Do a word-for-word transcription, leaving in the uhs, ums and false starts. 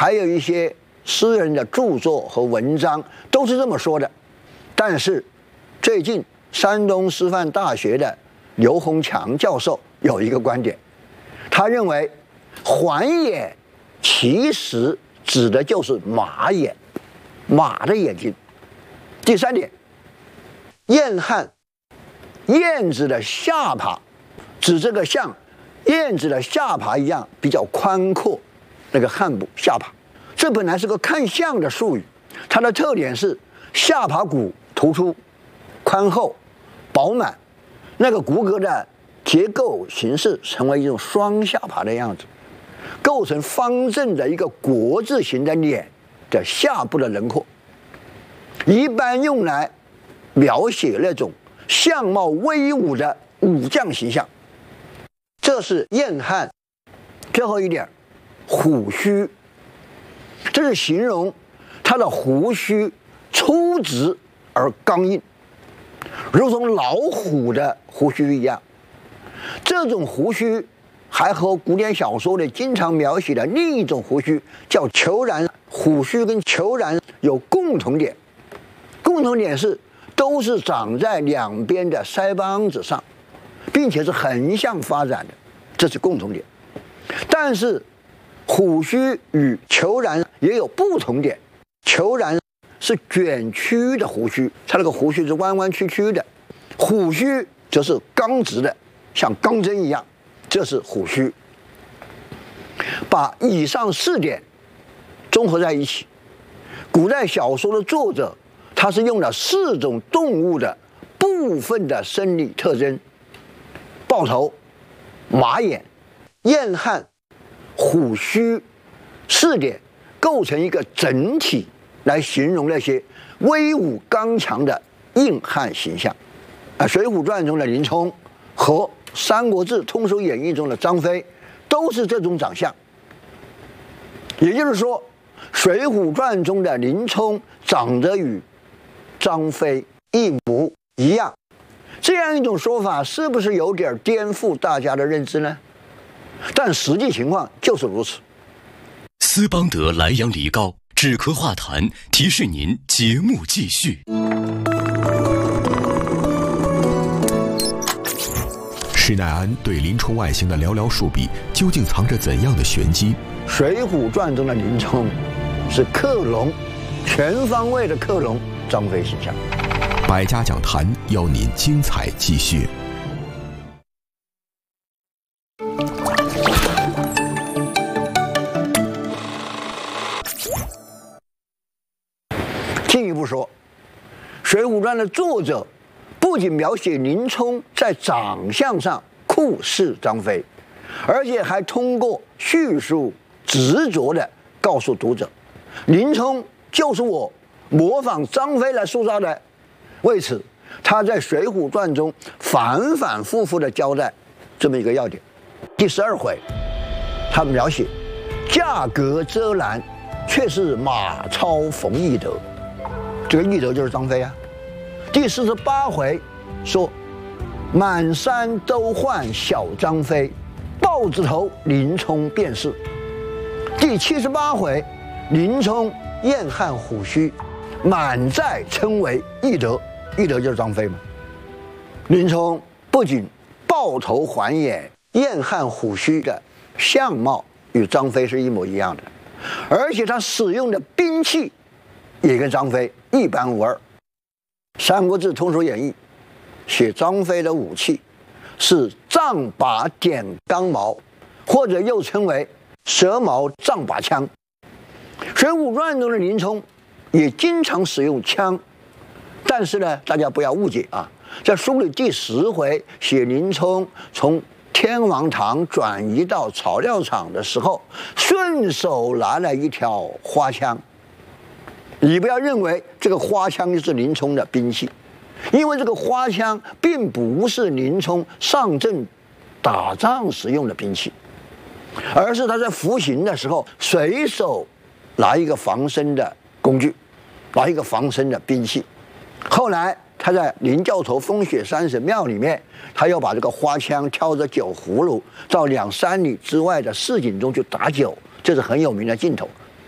还有一些诗人的著作和文章都是这么说的。但是最近山东师范大学的刘洪强教授有一个观点，他认为环眼其实指的就是马眼，马的眼睛。第三点，燕汉，燕子的下巴，指这个像燕子的下巴一样比较宽阔，那个汉部下巴，这本来是个看相的术语，它的特点是下巴骨突出、宽厚、饱满，那个骨骼的结构形式成为一种双下巴的样子，构成方正的一个国字形的脸的下部的轮廓，一般用来描写那种相貌威武的武将形象。这是燕汉。最后一点，虎须，这是形容他的胡须粗直而刚硬，如同老虎的胡须一样。这种胡须还和古典小说里经常描写的另一种胡须叫虬髯虎须，跟虬髯有共同点，共同点是都是长在两边的腮帮子上，并且是横向发展的，这是共同点。但是虎须与虬髯也有不同点，虬髯是卷曲的胡须，它那个胡须是弯弯曲曲的，虎须则是刚直的，像钢针一样，这是虎须。把以上四点综合在一起，古代小说的作者他是用了四种动物的部分的生理特征：豹头、马眼、燕汉、虎须，四点构成一个整体来形容那些威武刚强的硬汉形象。啊，《水浒传》中的林冲和《三国志通俗演义》中的张飞都是这种长相。也就是说，《水浒传》中的林冲长得与张飞一模一样，这样一种说法是不是有点颠覆大家的认知呢？但实际情况就是如此。 斯邦德莱阳梨膏止咳化痰，提示您节目继续。 施耐庵对林冲外形的寥寥数笔，究竟藏着怎样的玄机？ 《水浒传》中的林冲是克隆，全方位的克隆张飞形象。 百家讲坛邀您精彩继续。 进一步说，《水浒传》的作者不仅描写林冲在长相上酷似张飞，而且还通过叙述执着地告诉读者，林冲就是我模仿张飞来塑造的。为此，他在《水浒传》中反反复复地交代这么一个要点。第十二回，他描写价格遮拦，却是马超逢翼德，这个翼德就是张飞啊。第四十八回说满山都唤小张飞，豹子头林冲便是。第七十八回，林冲燕汉虎须，满寨称为翼德，翼德就是张飞嘛。林冲不仅豹头环眼、燕汉虎须的相貌与张飞是一模一样的，而且他使用的兵器也跟张飞一般无二。《三国志通俗演义》写张飞的武器是丈把点钢矛，或者又称为蛇矛丈把枪。《水浒传》中的林冲也经常使用枪，但是呢，大家不要误解啊，在书里第十回写林冲从天王堂转移到草料场的时候，顺手拿了一条花枪。你不要认为这个花枪就是林冲的兵器，因为这个花枪并不是林冲上阵打仗时用的兵器，而是他在服刑的时候随手拿一个防身的工具，拿一个防身的兵器。后来他在林教头风雪山神庙里面，他要把这个花枪挑着酒葫芦到两三里之外的市井中去打酒，这是很有名的镜头。